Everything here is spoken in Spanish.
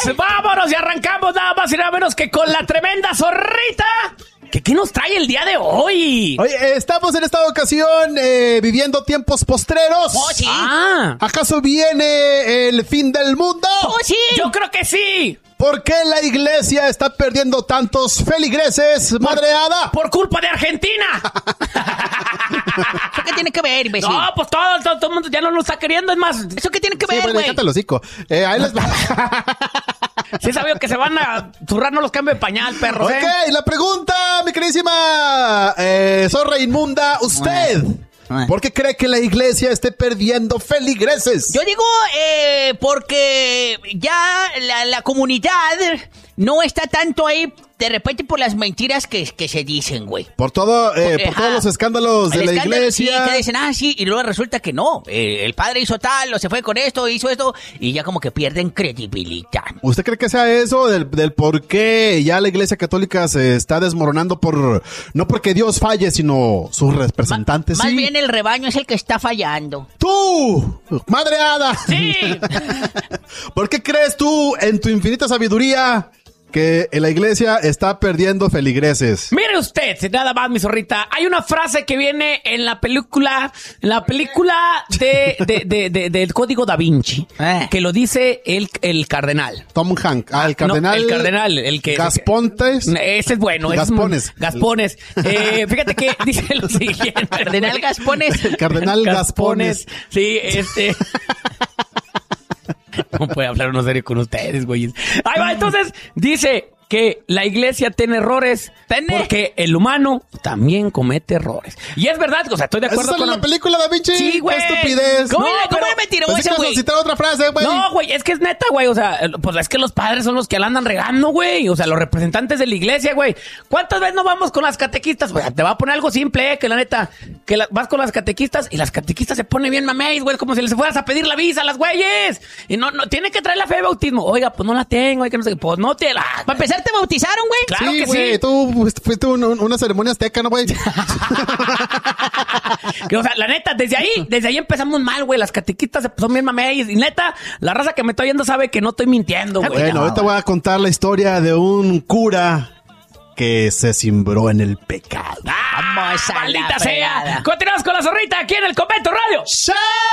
Vámonos y arrancamos nada más y nada menos que con la tremenda zorrita. ¿Qué nos trae el día de hoy? Oye, estamos en esta ocasión viviendo tiempos postreros. Oh, sí. ¿Acaso viene el fin del mundo? Oh, sí. Yo creo que sí. ¿Por qué la iglesia está perdiendo tantos feligreses, madre hada? Por culpa de Argentina. ¿Eso qué tiene que ver, imbécil? No, pues todo el mundo ya no nos está queriendo, es más. ¿Eso qué tiene que Sí, ver, bueno, güey? déjate el hocico. Ahí les va. Sí sabía que se van a zurrar, no los cambio de pañal, perros, Ok, la pregunta, mi queridísima zorra inmunda, usted. ¿Por qué cree que la iglesia esté perdiendo feligreses? Yo digo, porque ya la comunidad no está tanto ahí de repente por las mentiras que se dicen, güey. Por todos los escándalos de la iglesia. Sí, que dicen, sí, y luego resulta que no. El padre hizo tal, o se fue con esto, hizo esto, y ya como que pierden credibilidad. ¿Usted cree que sea eso del por qué ya la iglesia católica se está desmoronando no porque Dios falle, sino sus representantes? Más sí. bien el rebaño es el que está fallando. ¡Tú, madre hada! Sí. ¿Por qué crees tú, en tu infinita sabiduría, que la iglesia está perdiendo feligreses? Mire usted, nada más, mi zorrita. Hay una frase que viene en la película del Código Da Vinci, que lo dice el cardenal. Tom Hanks. El cardenal. No, el cardenal, el que... Gaspontes. Ese es bueno. Gaspones. Gaspones. Fíjate que dice lo siguiente. Cardenal Gaspones. El cardenal Gaspones. Sí, No puede hablar uno serio con ustedes, güey. Ahí va, entonces, dice que la iglesia tiene errores porque el humano también comete errores. Y es verdad, o sea, estoy de acuerdo ¿Eso con la película Da Vinci? Sí, güey. ¡Qué estupidez! ¿Cómo pero- era mentiroso Pensé que ese, ibas a güey? citar otra frase, güey. No, güey, es que es neta, güey. O sea, pues es que los padres son los que la andan regando, güey. O sea, los representantes de la iglesia, güey. ¿Cuántas veces no vamos con las catequistas? Güey, te va a poner algo simple, que la neta, vas con las catequistas y las catequistas se ponen bien mameis, güey, como si les fueras a pedir la visa a las güeyes. Y no, tiene que traer la fe de bautismo. Oiga, pues no la tengo, que no sé, pues no te la... Para empezar, ¿te bautizaron, güey? Claro que güey, sí. Tú fuiste una ceremonia azteca, ¿no, güey? Que, o sea, la neta, desde ahí empezamos mal, güey. Las catequistas son bien mameis. Y neta, la raza que me está oyendo sabe que no estoy mintiendo, güey. Bueno, ahorita voy a contar la historia de un cura que se cimbró en el pecado. Vamos a la ¡Maldita fregada. sea! Continuamos con la zorrita aquí en el Convento Radio. ¡Sí!